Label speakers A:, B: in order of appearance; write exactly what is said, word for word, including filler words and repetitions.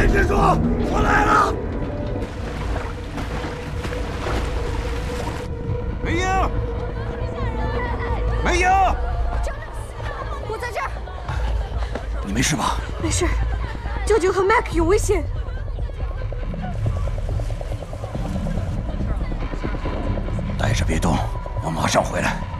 A: 天之主，我来了。
B: 梅英，梅英，
C: 我在这儿。
B: 你没事吧？
C: 没事，舅舅和 Mac 有危险。
B: 待着别动，我马上回来。